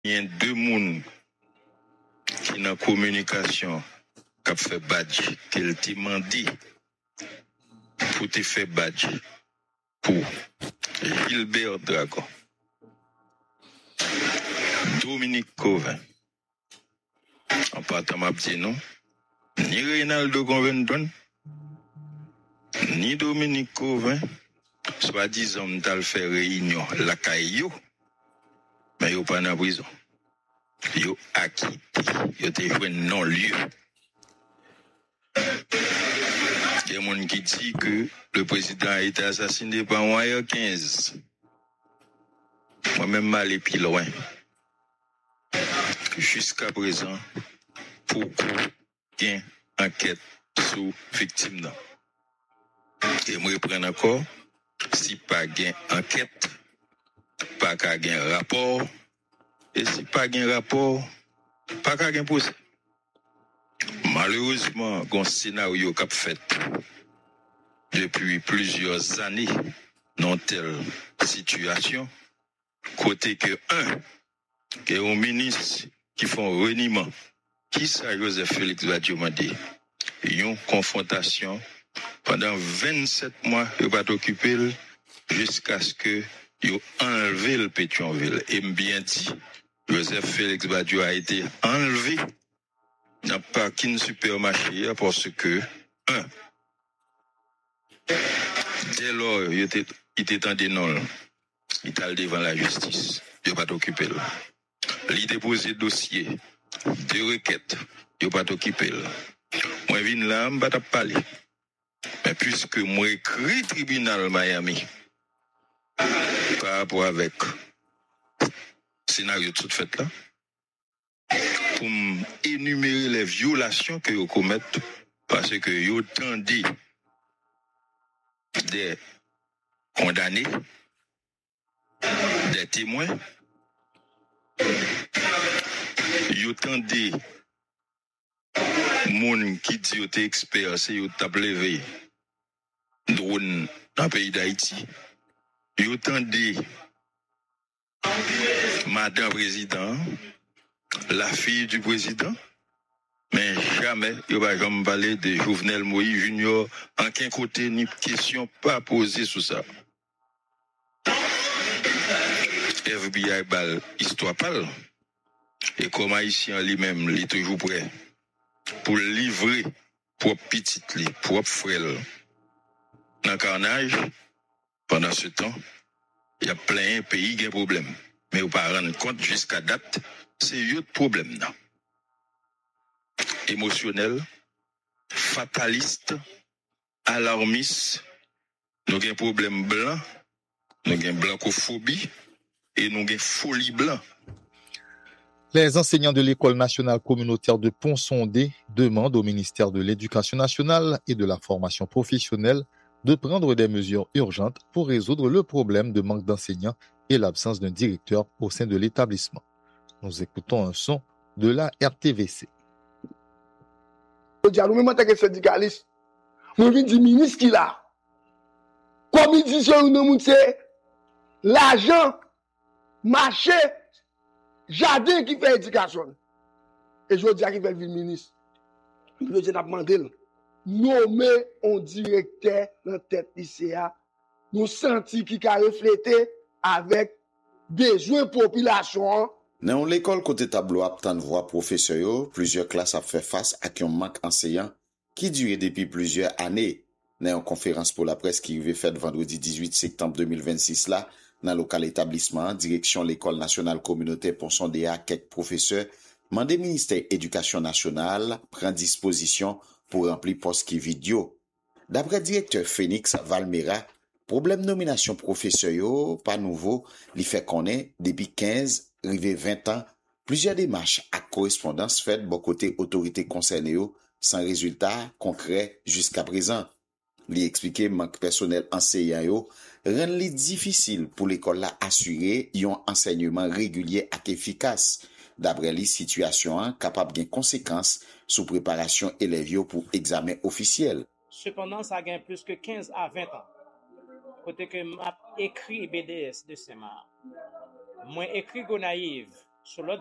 Il y a deux personnes qui dans communication qui fait badge qu'elle t'a demandé pour te faire badge pour Gilbert Dragon, Dominique Covin. En partant m'a dit non, ni Reynaldo Conventon, ni Dominique Covin, soi-disant m'tal fait réunion la caillou, mais yo pas dans prison. Yo acquitté, yo te joué non-lieu. Il y a des gens qui disent que le président a été assassiné par Wire 15. Moi-même, mal et puis loin. Jusqu'à présent, pourquoi il y a une enquête sur victime? Et moi, je reprends encore, si pas une enquête, pas un rapport, et si pas un rapport, pas un procès. Malheureusement, il y a un scénario qui a fait depuis plusieurs années dans telle situation, côté que il y a un ministre qui font reniement, qui ça Joseph Félix Badiou m'a dit, une confrontation pendant 27 mois, il va t'occuper jusqu'à ce que il enlevé le Pétionville. Et bien dit, Joseph Félix Badiou a été enlevé dans le parking supermarché parce que, dès lors, il était en dénol, il était devant la justice, il va t'occuper. Il déposé dossier, deux requêtes, il va t'occuper. Moi, je viens là, je ne vais pas parler. Mais puisque moi, écrit tribunal Miami, par rapport avec le scénario tout fait là, pour énumérer les violations que vous commettez, parce que vous tendez des condamnés, des témoins, vous tendez moun qui dit que t'es expert, c'est vous t'as levé drone dans le pays d'Haïti. Vous tendez Madame Président, la fille du président, mais jamais, il va jamais parler de Jovenel Moïse Junior, en qu'un côté, ni question pas posée sur ça. FBI bal, histoire parle. Et comme Haïtien lui-même, il est toujours prêt pour livrer propre petite, propre frère, dans le carnage, pendant ce temps, il y a plein de pays qui ont des problèmes. Mais on ne peut pas rendre compte jusqu'à date, c'est un problème. Non? Émotionnel, fataliste, alarmiste, nous avons un problème blanc, nous avons une blancophobie et nous avons une folie blanc. Les enseignants de l'École nationale communautaire de Pont-Sondé demandent au ministère de l'Éducation nationale et de la formation professionnelle de prendre des mesures urgentes pour résoudre le problème de manque d'enseignants et l'absence d'un directeur au sein de l'établissement. Nous écoutons un son de la RTVC. Nous-mêmes, en tant que syndicalistes, nous venons du ministre qui l'a. Comme il dit sur nous, c'est l'argent, marché, jardin qui fait éducation. Et je dis à qui fait le ministre. Je dis à demander, nommer un directeur dans tête lycéa, nous senti qui a reflété avec besoin population. Dans l'école côté tableau aptan voix professeur, plusieurs classes a fait face à un manque enseignant qui durait depuis plusieurs années. Dans une conférence pour la presse qui avait faite vendredi 18 septembre 2026 là, dans le local établissement, direction l'école nationale communautaire Pont-Sondé à quelques professeurs, mandé ministère éducation nationale prend disposition pour remplir poste qui vidéo. D'après directeur Phoenix Valmera, problème nomination professeur pas nouveau, li fait connaître depuis 15 rivé 20 ans, plusieurs démarches à correspondance faites bon côté autorité concernée sans résultat concret jusqu'à présent. Li expliqué manque personnel enseignant yo rend li difficile pour l'école là assurer un enseignement régulier et efficace. D'après li situation capable de conséquences sous préparation élèves pour examen officiel. Cependant, ça gagne plus que 15 à 20 ans. Côté que m'a écrit BDS de Sema. Moi écrit Gonaïve Sur l'autre